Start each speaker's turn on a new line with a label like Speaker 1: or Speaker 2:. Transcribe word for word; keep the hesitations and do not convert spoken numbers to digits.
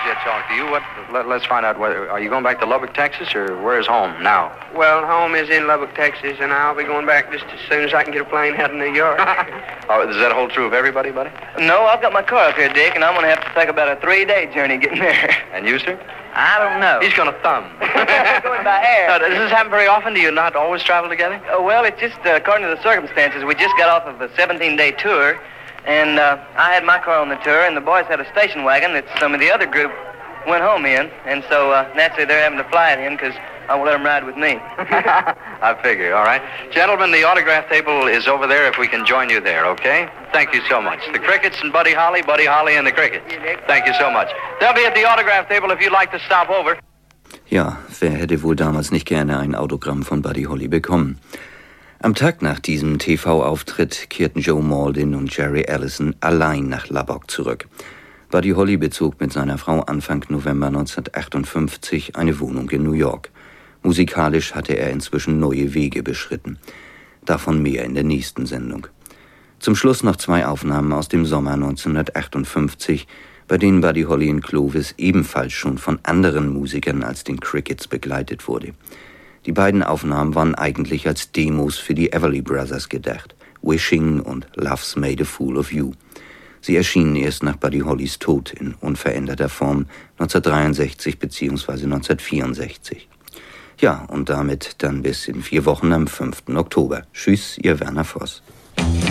Speaker 1: yet talked to you. What? Let, let's find out. Whether are you going back to Lubbock, Texas, or where's home now?
Speaker 2: Well, home is in Lubbock, Texas, and I'll be going back just as soon as I can get a plane out of New York.
Speaker 1: Oh, does that hold true of everybody, buddy?
Speaker 3: No, I've got my car up here, Dick, and I'm going to have to take about a three-day journey getting there.
Speaker 1: And you, sir?
Speaker 3: I don't know.
Speaker 1: He's going to thumb.
Speaker 3: Going by air.
Speaker 1: Now, does this happen very often? Do you not always travel together?
Speaker 3: Uh, well, it's just uh, according to the circumstances. We just got off of a seventeen-day tour, and uh, I had my car on the tour, and the boys had a station wagon that some of the other group went home in, and so uh, naturally they're having to fly it in because I won't let them ride with me.
Speaker 1: I figure, all right. Gentlemen, the autograph table is over there if we can join you there, okay? Thank you so much. The Crickets and Buddy Holly, Buddy Holly and the Crickets. Thank you so much. They'll be at the autograph table if you'd like to stop over.
Speaker 4: Ja, wer hätte wohl damals nicht gerne ein Autogramm von Buddy Holly bekommen? Am Tag nach diesem T V-Auftritt kehrten Joe Mauldin und Jerry Allison allein nach Lubbock zurück. Buddy Holly bezog mit seiner Frau Anfang November neunzehnhundertachtundfünfzig eine Wohnung in New York. Musikalisch hatte er inzwischen neue Wege beschritten. Davon mehr in der nächsten Sendung. Zum Schluss noch zwei Aufnahmen aus dem Sommer neunzehnhundertachtundfünfzig, bei denen Buddy Holly in Clovis ebenfalls schon von anderen Musikern als den Crickets begleitet wurde. Die beiden Aufnahmen waren eigentlich als Demos für die Everly Brothers gedacht, Wishing und Love's Made a Fool of You. Sie erschienen erst nach Buddy Hollys Tod in unveränderter Form neunzehnhundertdreiundsechzig bzw. neunzehnhundertvierundsechzig. Ja, und damit dann bis in vier Wochen am fünften Oktober. Tschüss, ihr Werner Voss.